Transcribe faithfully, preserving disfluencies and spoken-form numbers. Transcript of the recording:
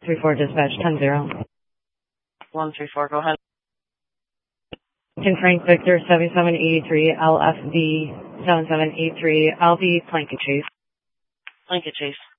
three four dispatch, ten zero. one three four, go ahead. Can Frank Victor seven seven eight three, L F D seven seven eight three, I'll be Blanket Chase. Blanket Chase.